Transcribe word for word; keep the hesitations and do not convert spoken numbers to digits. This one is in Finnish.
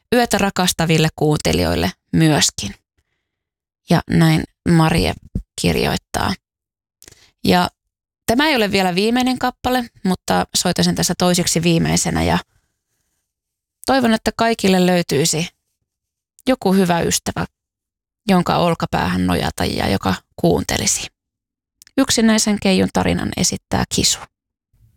yötä rakastaville kuuntelijoille myöskin. Ja näin Marie kirjoittaa. Ja tämä ei ole vielä viimeinen kappale, mutta soitan sen tässä toiseksi viimeisenä ja toivon, että kaikille löytyisi joku hyvä ystävä, jonka olkapäähän nojata ja joka kuuntelisi. Yksinäisen Keijun tarinan esittää Kisu.